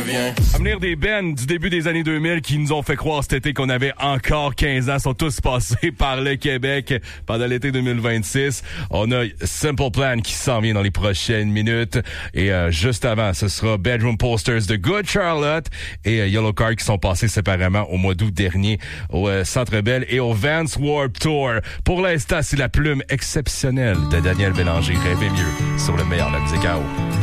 bien. Avenir des bands du début des années 2000 qui nous ont fait croire cet été qu'on avait encore 15 ans sont tous passés par le Québec pendant l'été 2026. On a Simple Plan qui s'en vient dans les prochaines minutes. Et juste avant, ce sera Bedroom Posters de Good Charlotte et Yellow Card qui sont passés séparément au mois d'août dernier au Centre Bell et au Vans Warped Tour. Pour l'instant, c'est la plume exceptionnelle de Daniel Bélanger. Rêvez mieux sur le meilleur de la musique à eau.